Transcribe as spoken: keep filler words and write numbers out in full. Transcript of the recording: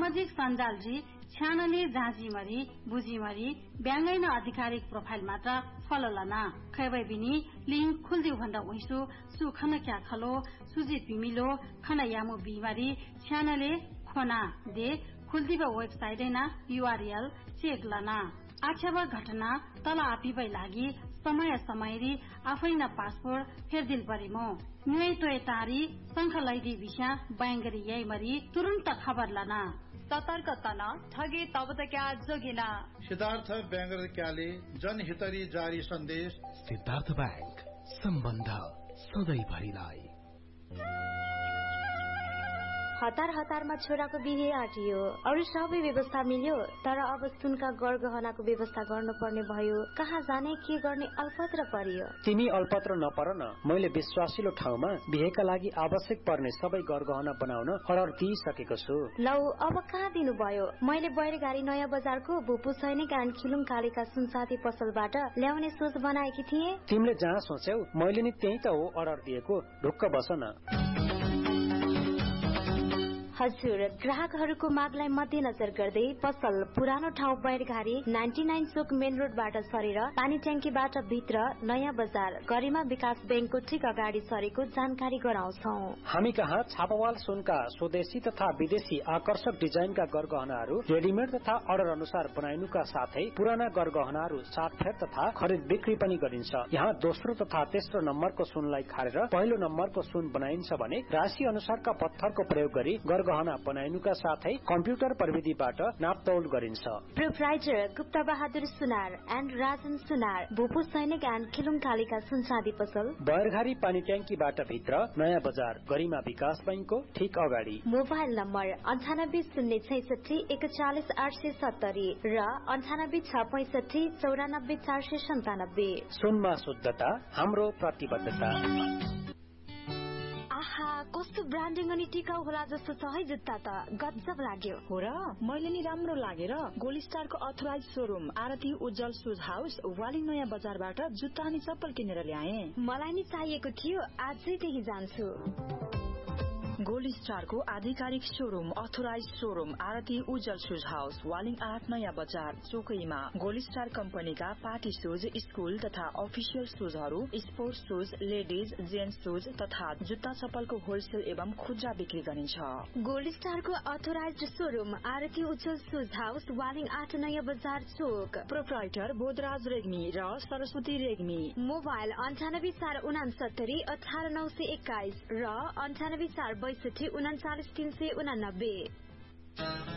सामाजिक सञ्जालजी छ्यानले जाँजीमरी बुझीमरी ब्याङ्गैन आधिकारिक प्रोफाइल मात्र फलोलना खैबै बिनी लिंक खुल्दिउ भन्दा उइसु सुखन क्या खलो सुजित बिमिलो खना यामु बिमारी छ्यानले खोना दे खुल्दिब वेबसाइट ना यूआरएल चेक लना आक्षेप घटना तल आपिबै लागि समय समयरी आफैना पासपोर्ट फेरदिल परिमो न्युइ तोय तारी संख लैदी विषय बैंगरी यही मरी तुरंत खबर लना सतर्क तना ठगे तब त क्या जोगिना सिद्धार्थ बैंगर क्याले जनहितरी जारी सन्देश सिद्धार्थ बैंक सम्बन्ध सधैँ भरिलाई हतार हतारमा छोराको बिहे आटियो अरू सबै व्यवस्था मिल्यो तर अब सुनका गरगहनाको व्यवस्था गर्नुपर्ने भयो कहाँ जाने के गर्ने अल्पत्र परियो तिमी अल्पत्र नपर न मैले विश्वासिलो ठाउँमा बिहेका लागि आवश्यक पर्ने सबै गरगहना बनाउन अर्डर दिइसकेको छु लौ अब कहाँ दिनु भयो मैले बैरगाडी नयाँ बजारको भुपु सैनिक एन्ड खिलुङ कालीका सुनसाथी पसलबाट ल्याउने सोच बनाएकी थिए तिमीले जहाँ सोच्यौ मैले नि त्यही त हो अर्डर दिएको ढुक्क बस न हजुर ग्राहकहरूको मागलाई मध्यनजर गर्दै पसल पुरानो ठाउँ बैरघारी नाइन्टी नाइन चोक मेन रोडबाट सरेर पानी ट्याङ्कीबाट भित्र नयाँ बजार गरिमा विकास बैंकको ठिक अगाडि सरेको जानकारी गराउँछौ हामी कहाँ छापावाल सुनका स्वदेशी तथा विदेशी आकर्षक डिजाइनका गरगहनाहरू रेडिमेड तथा अर्डर अनुसार बनाइनुका साथै पुराना गरगहनाहरू साटफेर तथा खरिद बिक्री पनि गरिन्छ यहाँ दोस्रो तथा तेस्रो नम्बरको सुनलाई खारेर पहिलो नम्बरको सुन बनाइन्छ भने राशि अनुसारका पत्थरको प्रयोग गरी गहना बनाइनुका साथै कम्प्युटर प्रविधिबाट नापतौल गरिन्छ proprietor Gupta Bahadur Sunar and Rajan सुनार भूपू सैनिक एन्ड खिलुङ कालीका सुनसादी पसल बैरघारी पानी ट्याङ्कीबाट भित्र नयाँ बजार गरिमा विकास बैंकको ठीक अगाडि मोबाइल नम्बर अन्ठानब्बे शून्य छैसठी एकचालिस आठ सय सत्तरी र अन्ठानब्बे छ पैसठी चौरानब्बे चार सय सन्तानब्बे सुनमा शुद्धता हाम्रो प्रतिबद्धता आहा कस्तो ब्रान्डिङ अनि टिकाउ होला जस्तो छ है जुत्ता त गजब लाग्यो हो र मैले नि राम्रो लागेर गोल्ड स्टारको अथोराइज शोरूम आरती उज्जवल सुज हाउस वालिङ नयाँ बजारबाट जुत्ता अनि चप्पल किनेर ल्याए मलाई नि चाहिएको थियो आजै त्यही जान्छु गोल्ड स्टारको आधिकारिक शोरूम अथोराइज शोरूम आरती उज्जवल सुज हाउस वालिङ आठ नयाँ बजार चोकैमा गोल्ड स्टार कम्पनीका पार्टी सुज स्कूल तथा अफिसियल सुजहरू sports shoes ladies gents shoes तथा जुत्ता चप्पलको होलसेल एवं खुद्रा बिक्री गरिन्छ गोल्ड स्टारको अथोराइज शोरूम आरती उज्जवल सुज हाउस वालिङ आठ नयाँ बजार चोक प्रोप्राइटर बोधराज रेग्मी र सरस्वती रेग्मी मोबाइल अन्ठानब्बे चार उनासत्तरी अठार नौ सय एक्काइस र अन्ठानब्बे चार बैसठी उनाचालिस तीन सय उनानब्बे